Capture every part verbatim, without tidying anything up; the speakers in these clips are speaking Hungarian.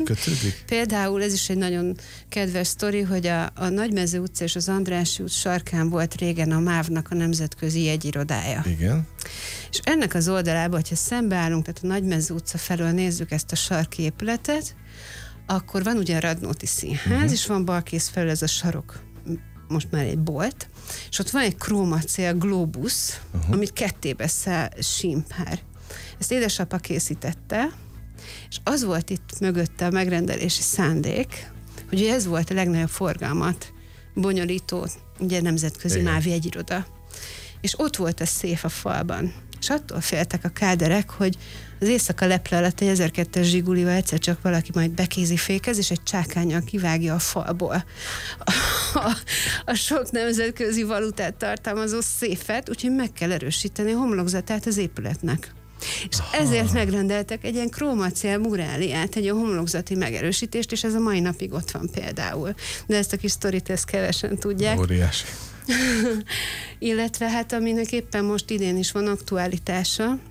kötődik? Például ez is egy nagyon kedves sztori, hogy a, a Nagymező utca és az Andrássy út sarkán volt régen a MÁV-nak a nemzetközi jegyirodája. Igen. És ennek az oldalában, hogyha szembeállunk, tehát a Nagymező utca felől nézzük ezt a sarki épületet, akkor van ugye a Radnóti Színház, uh-huh. és van balkész felül ez a sarok, most már egy bolt, és ott van egy krómacél glóbusz, uh-huh. amit kettébe száll símpár. Ezt édesapa készítette, és az volt itt mögötte a megrendelési szándék, hogy ez volt a legnagyobb forgalmat bonyolító, ugye nemzetközi MÁV jegyiroda. És ott volt a széf a falban. És attól féltek a káderek, hogy az éjszaka leple alatt egy ezerkettes Zsigulival egyszer csak valaki majd bekézifékez, és egy csákánnyal kivágja a falból a, a, a sok nemzetközi valutát tartalmazó széfet, úgyhogy meg kell erősíteni a homlokzatát az épületnek. És Aha. ezért megrendeltek egy ilyen krómacél muráliát, egy olyan homlokzati megerősítést, és ez a mai napig ott van például. De ezt a kis sztorit ezt kevesen tudják. Óriási. Illetve hát aminek éppen most idén is van aktualitása,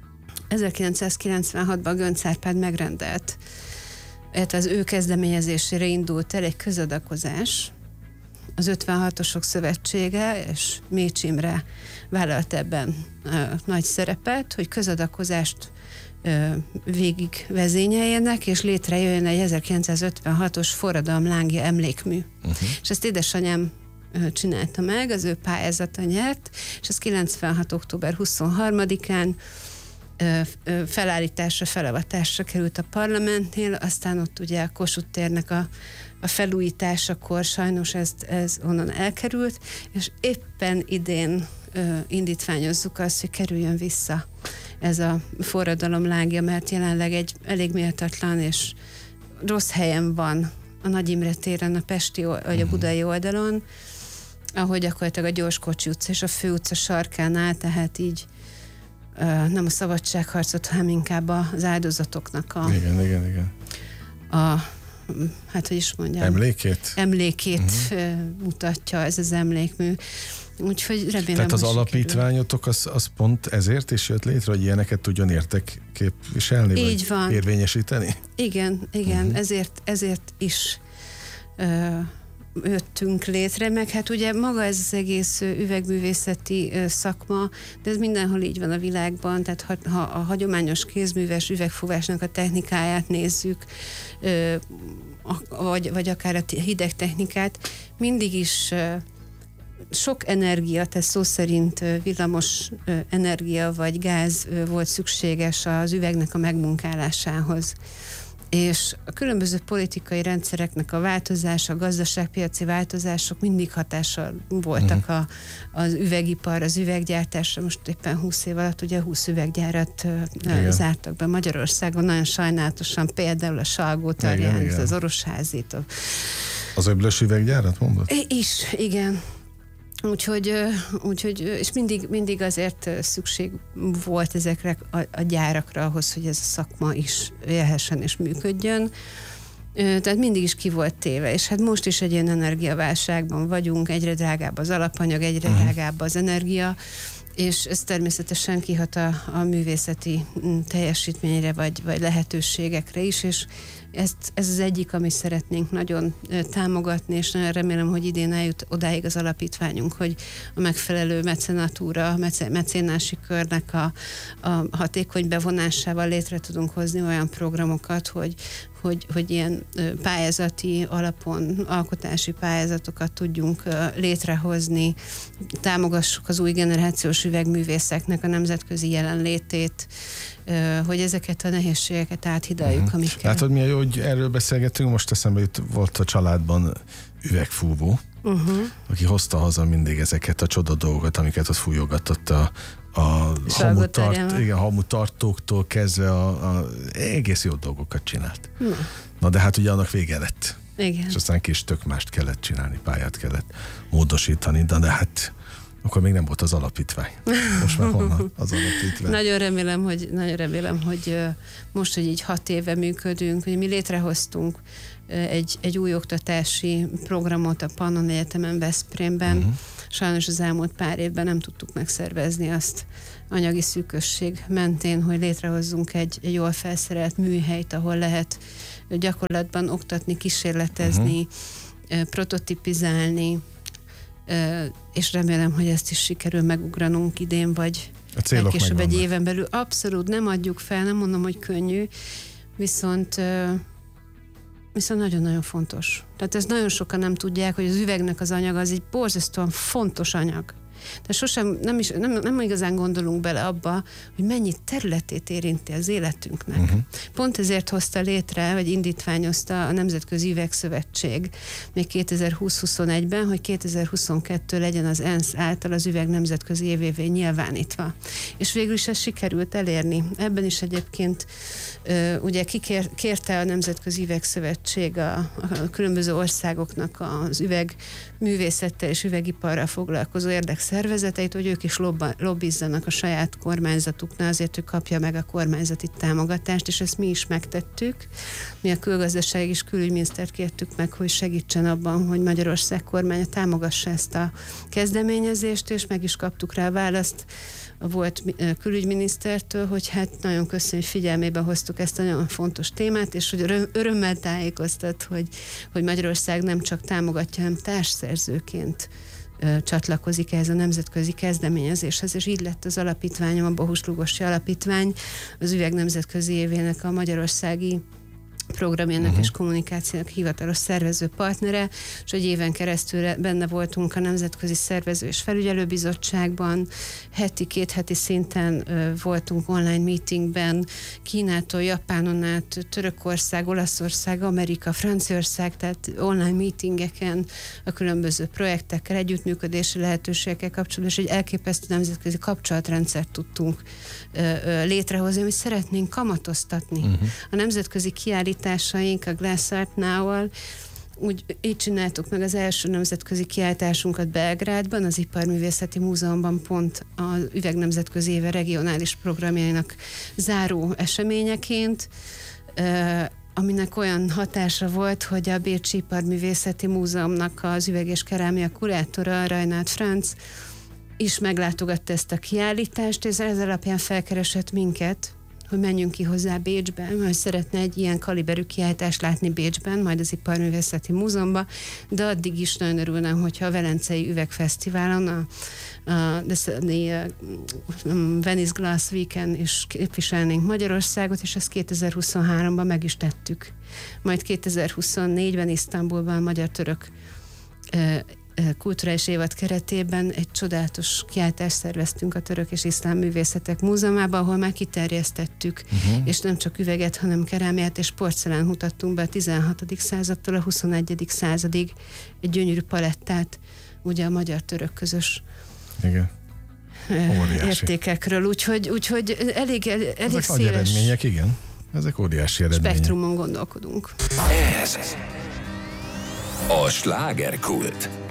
ezerkilencszázkilencvenhatban Göncz Árpád megrendelt, illetve az ő kezdeményezésére indult el egy közadakozás, az ötvenhatosok szövetsége, és Mécs Imre vállalt ebben ö, nagy szerepet, hogy közadakozást ö, végig vezényeljenek, és létrejöjjön egy ezerkilencszázötvenhatos forradalomlángja emlékmű. Uh-huh. És ezt édesanyám ö, csinálta meg, az ő pályázata nyert, és ez kilencvenhat október huszonharmadikán ö, ö, felállításra, felavatásra került a parlamentnél, aztán ott ugye a Kossuth térnek a a felújításakor sajnos ez, ez onnan elkerült, és éppen idén ö, indítványozzuk azt, hogy kerüljön vissza ez a forradalomlángja, mert jelenleg egy elég méltatlan és rossz helyen van a Nagy Imre téren, a pesti vagy a budai oldalon, ahogy gyakorlatilag a Gyorskocsi utca és a Fő utca sarkán áll, tehát így ö, nem a szabadságharcot, hanem inkább az áldozatoknak a... Igen, igen, igen. A, hát hogy is mondjam. Emlékét? Emlékét uh-huh. mutatja ez az emlékmű. Úgyhogy remélem, Tehát az hogy alapítványotok az, az pont ezért is jött létre, hogy ilyeneket tudjon értek képviselni, így vagy van. érvényesíteni? Igen, igen, uh-huh. ezért, ezért is ö, jöttünk létre, meg hát ugye maga ez az egész üvegművészeti ö, szakma, de ez mindenhol így van a világban, tehát ha, ha a hagyományos kézműves üvegfúvásnak a technikáját nézzük, ö, a, vagy, vagy akár a hideg technikát, mindig is ö, sok energia, tehát szó szerint villamos energia vagy gáz volt szükséges az üvegnek a megmunkálásához. És a különböző politikai rendszereknek a változása, a gazdaságpiaci változások mindig hatással voltak uh-huh. a, az üvegipar, az üveggyártásra. Most éppen húsz év alatt ugye húsz üveggyárat igen. zártak be Magyarországon, nagyon sajnálatosan, például a Salgótarjánt, az Orosházit. A... Az Öblös üveggyárat mondod? Is, igen. Úgyhogy, úgyhogy és mindig, mindig azért szükség volt ezekre a, a gyárakra ahhoz, hogy ez a szakma is élhessen és működjön. Tehát mindig is ki volt téve, és hát most is egy ilyen energiaválságban vagyunk, egyre drágább az alapanyag, egyre uh-huh. drágább az energia, és ez természetesen kihat a, a művészeti teljesítményre, vagy, vagy lehetőségekre is, és ezt, ez az egyik, amit szeretnénk nagyon támogatni, és nagyon remélem, hogy idén eljut odáig az alapítványunk, hogy a megfelelő mecenatúra, mecénási körnek a, a hatékony bevonásával létre tudunk hozni olyan programokat, hogy, hogy, hogy ilyen pályázati alapon alkotási pályázatokat tudjunk létrehozni, támogassuk az új generációs üvegművészeknek a nemzetközi jelenlétét, hogy ezeket a nehézségeket áthidaljuk, uh-huh. amikkel... Látod, milyen jó, hogy erről beszélgetünk, most eszembe jut, volt a családban üvegfúvó, uh-huh. aki hozta haza mindig ezeket a csoda dolgokat, amiket ott fújogatott a, a hamutart, igen, hamutartóktól kezdve a, a egész jó dolgokat csinált. Na. Na de hát ugye annak vége lett. Igen. És aztán kis tök mást kellett csinálni, pályát kellett módosítani, de, de hát Akkor még nem volt az alapítvány. Most már honnan az alapítvány? Nagyon remélem, hogy, nagyon remélem, hogy most, hogy így hat éve működünk, hogy mi létrehoztunk egy, egy új oktatási programot a Pannon Egyetemen Veszprémben. Uh-huh. Sajnos az elmúlt pár évben nem tudtuk megszervezni azt anyagi szűkösség mentén, hogy létrehozzunk egy, egy jól felszerelt műhelyt, ahol lehet gyakorlatban oktatni, kísérletezni, uh-huh. prototipizálni, és remélem, hogy ezt is sikerül megugranunk idén, vagy később egy éven belül. Abszolút nem adjuk fel, nem mondom, hogy könnyű, viszont viszont nagyon-nagyon fontos. Tehát ezt nagyon sokan nem tudják, hogy az üvegnek az anyaga az egy borzasztóan fontos anyag. De sosem, nem, is, nem, nem igazán gondolunk bele abba, hogy mennyi területét érinti az életünknek. Uh-huh. Pont ezért hozta létre, vagy indítványozta a Nemzetközi Üvegszövetség még kétezer-húsz-huszonegyben, hogy kétezer-huszonkettő legyen az ENSZ által az üveg nemzetközi évévé nyilvánítva. És végül is ezt sikerült elérni. Ebben is egyébként ugye kikérte a Nemzetközi Üvegszövetség a, a különböző országoknak az üvegművészettel és üvegiparral foglalkozó érdekszervezeteit, hogy ők is lobba, lobbizzanak a saját kormányzatuknál azért, hogy kapja meg a kormányzati támogatást, és ezt mi is megtettük. Mi a külgazdaság és külügyminisztert kértük meg, hogy segítsen abban, hogy Magyarország kormánya támogassa ezt a kezdeményezést, és meg is kaptuk rá a választ a volt külügyminisztertől, hogy hát nagyon köszönjük, hogy figyelmébe hoztuk ezt a nagyon fontos témát, és hogy örömmel tájékoztat, hogy, hogy Magyarország nem csak támogatja, hanem társszerzőként ö, csatlakozik ehhez a nemzetközi kezdeményezéshez, és így lett az alapítványom, a Bohus Lugosi Alapítvány, az üveg nemzetközi évének a magyarországi programjának uh-huh. és kommunikációnak hivatalos szervező partnere, és egy éven keresztül benne voltunk a Nemzetközi Szervező és Felügyelőbizottságban, heti, két heti szinten ö, voltunk online meetingben, Kínától, Japánon át, Törökország, Olaszország, Amerika, Franciaország, tehát online meetingeken a különböző projektekkel, együttműködési lehetőségekkel kapcsolatban, és egy elképesztő nemzetközi kapcsolatrendszert tudtunk ö, ö, létrehozni, amit szeretnénk kamatoztatni. Uh-huh. A nemzetközi kiállítás a Glass Art Now-val, úgy így csináltuk meg az első nemzetközi kiállításunkat Belgrádban, az Iparművészeti Múzeumban, pont az Üveg Nemzetközi Éve regionális programjainak záró eseményeként, aminek olyan hatása volt, hogy a Bécsi Iparművészeti Múzeumnak az üveg és kerámia kurátora, Reinhard Franz is meglátogatta ezt a kiállítást, és ez alapján felkeresett minket, hogy menjünk ki hozzá Bécsbe, mert szeretne egy ilyen kaliberű kiállítást látni Bécsben, majd az Iparművészeti Múzeumban, de addig is nagyon örülnem, hogyha a Velencei Üvegfesztiválon, a, a, a, a Venice Glass Weekend is képviselnénk Magyarországot, és ezt kétezer-huszonháromban meg is tettük. Majd kétezer-huszonnégyben Isztambulban a magyar-török kulturális évad keretében egy csodálatos kiállítást szerveztünk a Török és Iszlám Művészetek Múzeumában, ahol már kiterjesztettük, uh-huh. és nem csak üveget, hanem kerámiát és porcelán mutattunk be a tizenhatodik századtól a huszonegyedik századig egy gyönyörű palettát, ugye a magyar-török közös igen. értékekről, úgyhogy, úgyhogy elég, elég ezek széles nagy eredmények, igen. Ezek óriási eredmények. Spektrumon gondolkodunk. Ez a slágerkult.